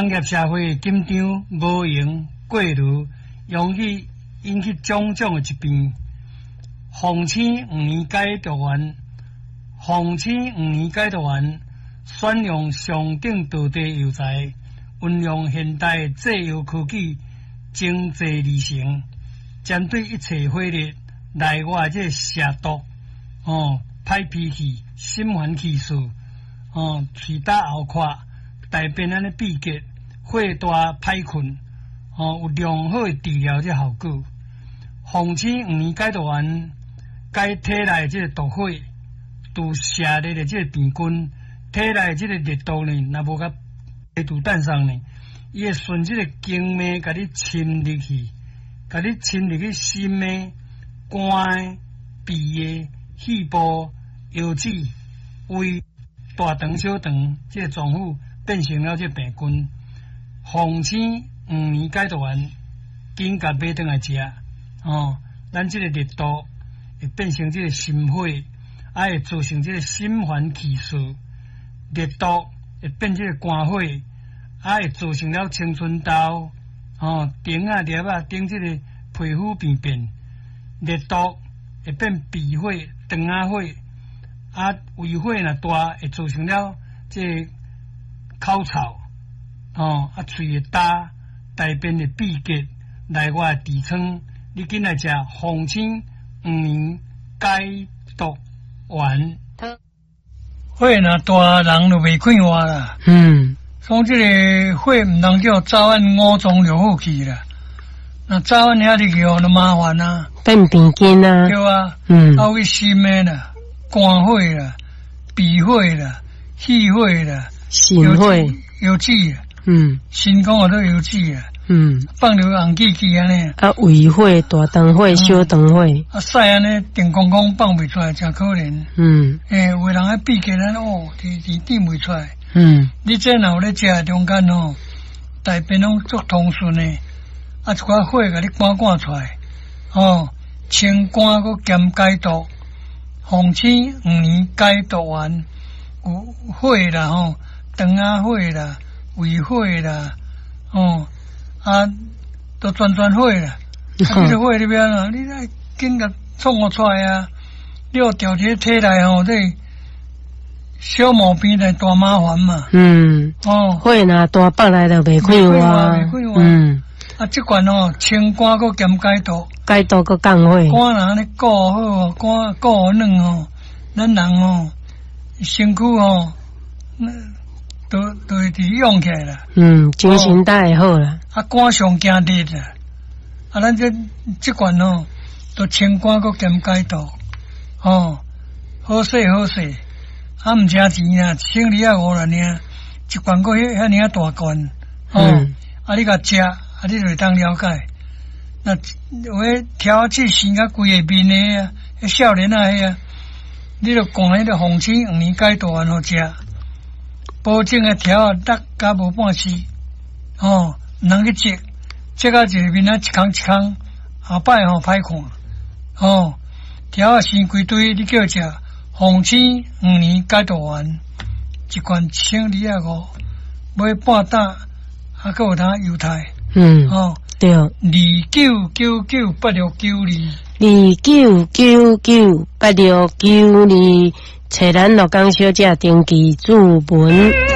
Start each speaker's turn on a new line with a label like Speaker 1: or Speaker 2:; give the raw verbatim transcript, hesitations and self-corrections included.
Speaker 1: 工业社会紧张无用过度，容易引起种种的疾病。防青五年解毒丸，防青五年解毒丸选用上等道地药材，运用现代制药科技，精济而成，针对一切火热、内外这蛇毒、哦、歹脾气、心烦气数、哦、气打喉壳、大便安尼闭结、火大歹困，哦，有良好的治疗这效果。防青五年解毒丸解体内这个毒火，除射热的这个病菌，体内这个热毒呢，若无甲排除蛋上呢，伊会顺这个经脉甲你侵入去，甲你侵入去心的、肝的、鼻的、肺部、腰子、胃、大肠、小肠这个脏腑，变成了这病菌。防青五年解毒丸，紧甲买转来食哦，咱这个热毒会变成这个心火，啊会造成这个心烦气数，热毒会变这个肝火，啊会造成了青春痘，哦，顶啊粒啊顶这个皮肤病变，热毒会变鼻火、肠啊火，啊胃火若大会造成了这个口臭，哦，啊喙会焦，大便会闭结，内外痔疮，你紧来食防青五年解毒丸。火若大，人就袂快活啦。嗯，所以这个火唔通叫早晚五脏六腑去啦。那早晚遐入去哦，就麻烦啦，
Speaker 2: 变病根啊。
Speaker 1: 对啊，
Speaker 2: 嗯，
Speaker 1: 啊，为心的啦、肝火啦、鼻火啦、气火啦、
Speaker 2: 心火、
Speaker 1: 腰子啦，
Speaker 2: 嗯，
Speaker 1: 心肝也都腰子啦。
Speaker 2: 嗯，
Speaker 1: 放流红气气安尼，
Speaker 2: 啊，胃火、大肠火、小肠火，
Speaker 1: 啊，屎安尼定空空放袂出来，真可怜。嗯，诶，有人爱闭起来哦，滴滴滴袂出来。嗯，你这若有咧食中间哦，大便拢足通顺诶，啊，一寡火甲你赶赶出来，哦，清肝佮兼解毒，防青五年解毒丸，有火啦吼，肠啊火啦，胃火啦，哦。啊，都全全火啦！啊，你个火里边啊，你来紧甲创我出来啊！你要调节体内吼，这小毛病来大麻烦嘛。嗯。哦。火若大北来就袂快活。袂快活。嗯。啊，这款哦，清肝佮兼解毒。
Speaker 2: 解毒佮降火。
Speaker 1: 肝若安尼顾好，肝顾软哦，咱人哦，身躯哦，都都会伫用起来啦。嗯，
Speaker 2: 精神都会好啦。
Speaker 1: 啊，肝上惊热啦！啊，咱这这款哦，都清肝佮兼解毒，哦，好势好势，啊，毋诚钱啊，省二啊五啦尔，一罐个遐遐尔大罐，哦，嗯、啊，你甲食，啊，你就会当了解。那有迄调起生甲规个面的啊，迄少年啊迄啊，你就讲迄个防青五年解毒丸好食。保证个条啊，得加无半时，哦，毋通去接，接到一个面啊，一空一空，后摆吼歹看，哦，条啊生规堆，你叫食防青五年解毒丸，一罐千二啊五，买半担，还佫有通犹太，嗯，哦，对，二九九九八六九二，
Speaker 2: 二九九九八六九二。找咱罗江小姐登记注文。